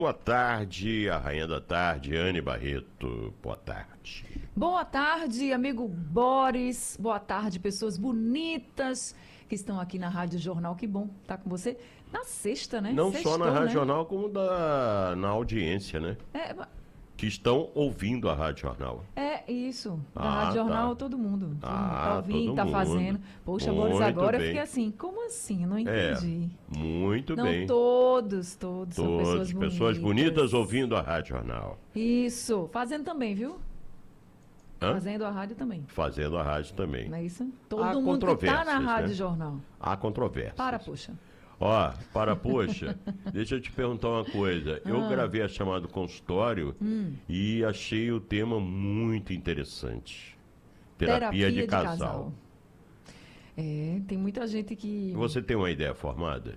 Boa tarde, a rainha da tarde, Anne Barreto. Boa tarde. Boa tarde, amigo Boris. Boa tarde, pessoas bonitas que estão aqui na Rádio Jornal. Que bom estar com você na sexta, né? Não Sextou, só na Rádio né? Jornal, como na audiência, né? Que estão ouvindo a Rádio Jornal. É isso. Da Ah, Rádio Jornal, tá. todo mundo. Todo mundo tá Ah, ouvindo, todo tá mundo. fazendo. Poxa, Boris, Muito agora eu bem. fiquei assim. Como assim? Eu não entendi. Muito Não, bem. todos são Todos, pessoas bonitas ouvindo a Rádio Jornal. Isso. Fazendo também, viu? Hã? Fazendo a rádio também. Fazendo a rádio também. Não é isso? Há Todo mundo que tá na controvérsias, Rádio né? Jornal. Há controvérsias. Poxa. Ó, poxa, deixa eu te perguntar uma coisa. Eu gravei a chamada consultório e achei o tema muito interessante. Terapia de casal. É, tem muita gente que... Você tem uma ideia formada?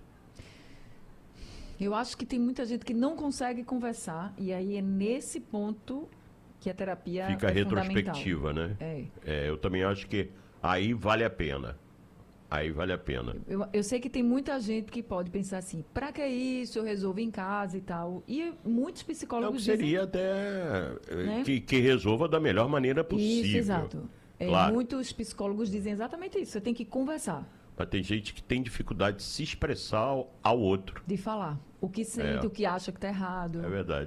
Eu acho que tem muita gente que não consegue conversar e aí é nesse ponto que a terapia Fica é retrospectiva, né? É. Eu também acho que aí vale a pena. Aí vale a pena. Eu sei que tem muita gente que pode pensar assim, pra que isso? Eu resolvo em casa e tal. E muitos Então, psicólogos que seria dizem... até né? que resolva da melhor maneira possível. Isso, exato. Claro. Muitos psicólogos dizem exatamente isso. Você tem que conversar, Mas tem gente que tem dificuldade de se expressar ao outro. de falar o que sente, o que acha que tá errado. É verdade.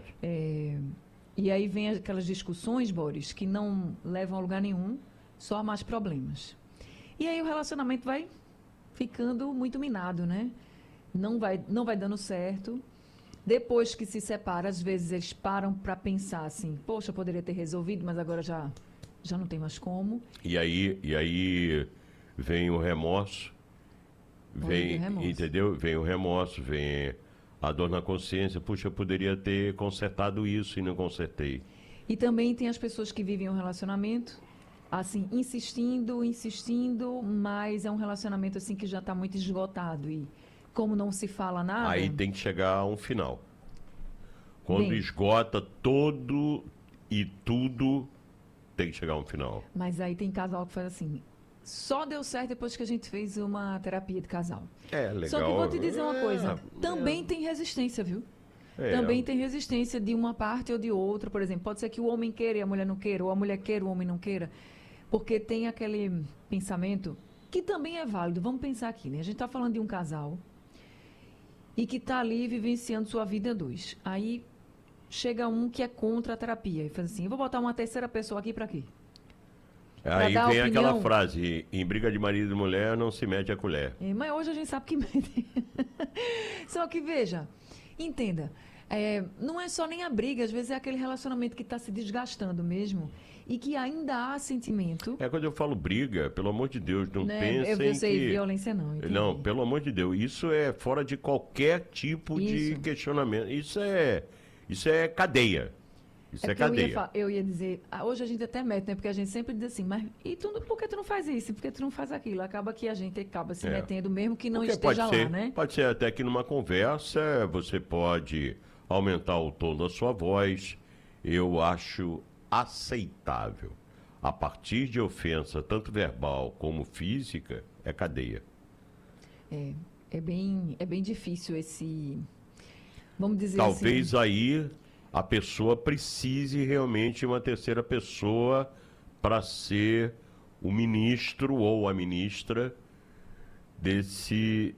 E aí vem aquelas discussões, Boris, que não levam a lugar nenhum, só a mais problemas. E aí o relacionamento vai ficando muito minado, né? Não vai dando certo. Depois que se separa, às vezes eles param para pensar assim, poxa, eu poderia ter resolvido, mas agora já não tem mais como. E aí vem o remorso, vem, remorso. entendeu? Vem o remorso, vem a dor na consciência. Puxa, eu poderia ter consertado isso e não consertei. E também tem as pessoas que vivem um relacionamento, assim, insistindo, mas é um relacionamento assim que já está muito esgotado e como não se fala nada... Aí tem que chegar a um final. Quando Bem, esgota todo e tudo, tem que chegar a um final. mas aí tem casal que faz assim, só deu certo depois que a gente fez uma terapia de casal. É, legal. Só que eu vou te dizer uma coisa, também tem resistência, viu? Também tem resistência de uma parte ou de outra. Por exemplo, pode ser que o homem queira e a mulher não queira, ou a mulher queira e o homem não queira. Porque tem aquele pensamento que também é válido. Vamos pensar aqui, né? A gente está falando de um casal e que está ali vivenciando sua vida a dois. Aí chega um que é contra a terapia e faz assim, eu vou botar uma terceira pessoa aqui para quê? Aí dar vem aquela opinião. frase, em briga de marido e mulher não se mete a colher. Mas hoje a gente sabe que mente. Só que veja, entenda, não é só nem a briga, às vezes é aquele relacionamento que está se desgastando mesmo e que ainda há sentimento. Quando eu falo briga, pelo amor de Deus, não Né? pensem Eu sei, que... violência não, entendi. Não, pelo amor de Deus, isso é fora de qualquer tipo de Isso. questionamento. Isso é cadeia. Isso é porque eu cadeia. eu ia dizer, hoje a gente até mete, né? Porque a gente sempre diz assim, mas por que tu não faz isso? Por que tu não faz aquilo? Acaba que a gente acaba se metendo, mesmo que não Porque esteja lá, né? pode ser até que numa conversa você pode aumentar o tom da sua voz. Eu acho aceitável. A partir de ofensa, tanto verbal como física, é cadeia. É bem difícil esse, vamos dizer Talvez assim... aí a pessoa precise realmente de uma terceira pessoa para ser o ministro ou a ministra desse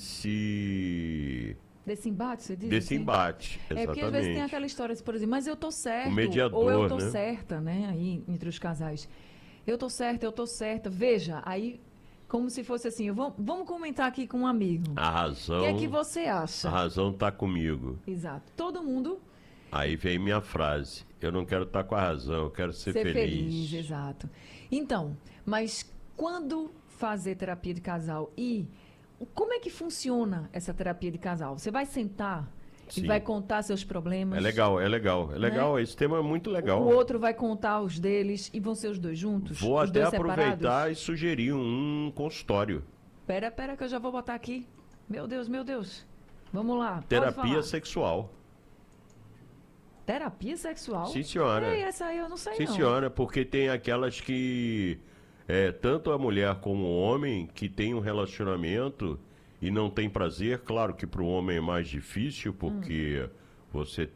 Desse embate, você diz? desse assim? embate. É porque às vezes tem Exatamente. aquela história, assim, por exemplo, mas eu tô certo, O mediador, ou eu tô né? certa, né? Aí, entre os casais. Eu tô certa. Veja, aí, como se fosse assim, vamos comentar aqui com um amigo. A O razão, que é que você a acha? razão tá comigo. Exato. Todo mundo Aí vem minha frase. Eu não quero estar com a razão, eu quero ser feliz. exato. Então, mas quando fazer terapia de casal e como é que funciona essa terapia de casal? Você vai sentar e Sim. vai contar seus problemas? É legal. Esse tema é muito legal. O outro vai contar os deles e vão ser os dois juntos? Vou os até dois aproveitar separados? e sugerir um consultório. Pera que eu já vou botar aqui. Meu Deus. Vamos lá. pode Terapia falar. sexual. Terapia sexual? Sim, senhora. Ei, essa aí eu não sei Sim, não. senhora, porque tem aquelas que tanto a mulher como o homem que tem um relacionamento e não tem prazer. Claro que para o homem é mais difícil, porque você